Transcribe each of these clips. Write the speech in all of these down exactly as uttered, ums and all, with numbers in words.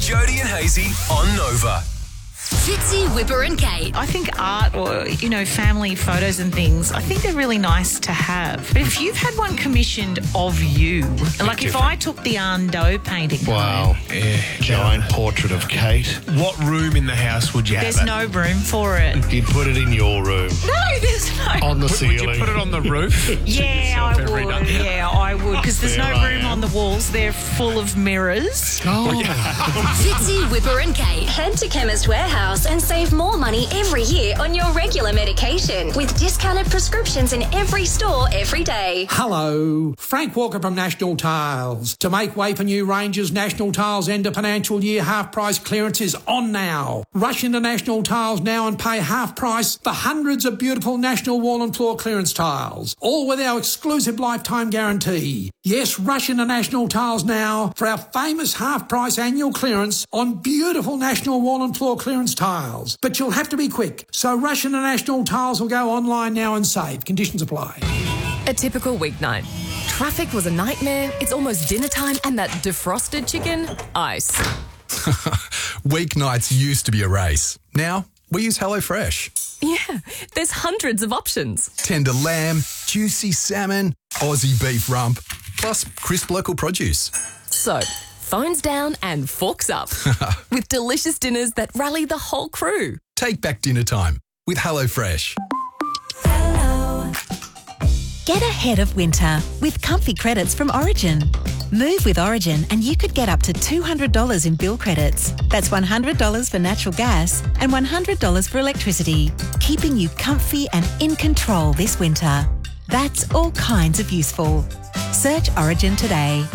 Jody and Hazy on Nova. Fitzy, Whipper and Kate. I think art or, you know, family photos and things, I think they're really nice to have. But if you've had one commissioned of you, like if I took the Arndo painting. Wow. Yeah, Giant portrait of Kate. What room in the house would you have There's it? no room for it. You'd put it in your room. No, there's no. On the Would ceiling. you put it on the roof? Yeah, I Yourself every would. night. Yeah, I would. Because there's no There I room am. on the walls. They're full of mirrors. Oh, Fitzy, Whipper and Kate. Head to Chemist Warehouse and save more money every year on your regular medication with discounted prescriptions in every store every day. Hello, Frank Walker from National Tiles. To make way for new ranges, National Tiles end of financial year half price clearance is on now. Rush into National Tiles now and pay half price for hundreds of beautiful National wall and floor clearance tiles, all with our exclusive lifetime guarantee. Yes, rush into National Tiles now for our famous half price annual clearance on beautiful National wall and floor clearance tiles. But you'll have to be quick, so rush into National Tiles or go online now and save. Conditions apply. A typical weeknight. Traffic was a nightmare, it's almost dinner time, and that defrosted chicken, ice. Weeknights used to be a race. Now, we use HelloFresh. Yeah, there's hundreds of options. Tender lamb, juicy salmon, Aussie beef rump, plus crisp local produce. So, phones down and forks up. With delicious dinners that rally the whole crew. Take back dinner time with HelloFresh. Get ahead of winter with comfy credits from Origin. Move with Origin and you could get up to two hundred dollars in bill credits. That's one hundred dollars for natural gas and one hundred dollars for electricity, keeping you comfy and in control this winter. That's all kinds of useful. Search Origin today.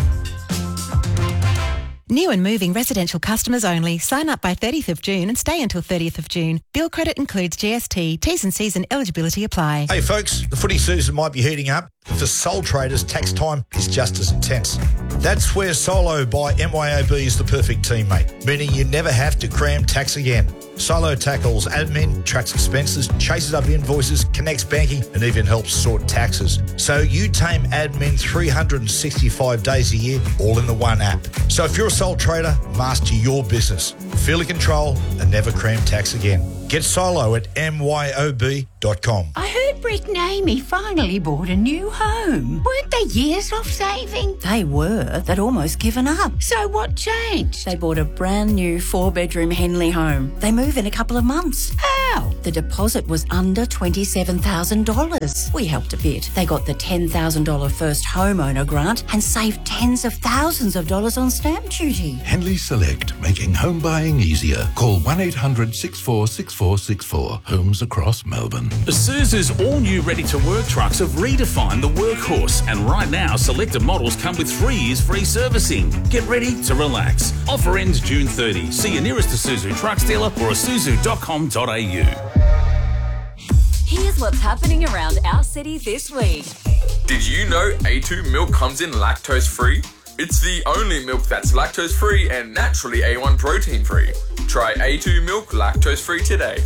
New and moving residential customers only. Sign up by thirtieth of June and stay until thirtieth of June. Bill credit includes G S T. T's and C's and eligibility apply. Hey folks, the footy season might be heating up. For sole traders, tax time is just as intense. That's where Solo by M Y O B is the perfect teammate, meaning you never have to cram tax again. Solo tackles admin, tracks expenses, chases up invoices, connects banking, and even helps sort taxes. So you tame admin three hundred sixty-five days a year, all in the one app. So if you're a sole trader, master your business. Feel in control and never cram tax again. Get Solo at M Y O B dot com. I heard Brick and Amy finally bought a new home. Weren't they years off saving? They were. They'd almost given up. So what changed? They bought a brand new four-bedroom Henley home. They move in a couple of months. How? The deposit was under twenty-seven thousand dollars. We helped a bit. They got the ten thousand dollars first homeowner grant and saved tens of thousands of dollars on stamp duty. Henley Select, making home buying easier. Call one eight hundred six four six four six four. Homes across Melbourne. Isuzu's all-new ready-to-work trucks have redefined the workhorse, and right now, selected models come with three years free servicing. Get ready to relax. Offer ends June thirtieth. See your nearest Isuzu trucks dealer or isuzu dot com dot a u. Here's what's happening around our city this week. Did you know A two milk comes in lactose-free? It's the only milk that's lactose-free and naturally A one protein-free. Try A two milk lactose-free today.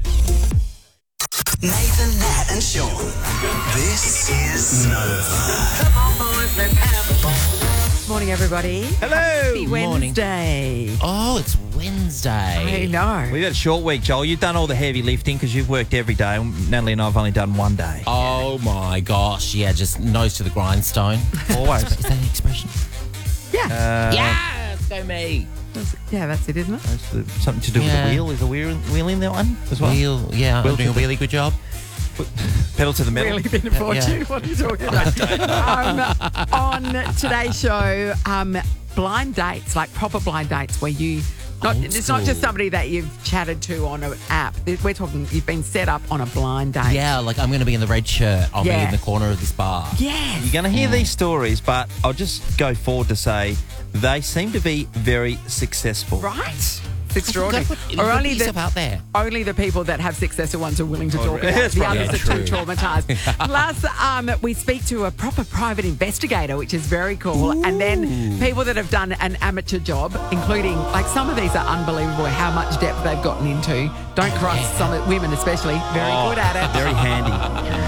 Nathan, Nat and Sean. This is Nova. Come on, boys, let's have a ball. Morning, everybody. Hello. Happy Morning. Wednesday. Oh, it's Wednesday. I know. We've had a short week, Joel. You've done all the heavy lifting because you've worked every day. Natalie and I have only done one day. Oh, my gosh. Yeah, just nose to the grindstone. Always. Is that an expression? Yeah. Uh, yeah, go me. Yeah, that's it, isn't it? That's the, something to do Yeah. with the wheel. Is the wheel, wheel in that one as well? Wheel, yeah, Wheel I'm doing a to the- really good job. Pedal to the metal. Really been a fortune. yeah. What are you talking about? um, on today's show, um, blind dates, like proper blind dates where you... Not, Old it's not just school. somebody that you've chatted to on an app. We're talking you've been set up on a blind date. Yeah, like I'm going to be in the red shirt. I'll Yeah. be in the corner of this bar. Yes. You're going to hear these stories, but I'll just go forward to say they seem to be very successful. Right? It's extraordinary. Go put- Or put only yourself the, out there. only the people that have successful ones are willing to Oh, talk really? about it. That's The right. others Yeah, are too true. traumatised. Plus, um, we speak to a proper private investigator, which is very cool. Ooh. And then people that have done an amateur job, including, like some of these are unbelievable, how much depth they've gotten into. Don't cross some women especially. Very Oh, good at it. Very handy.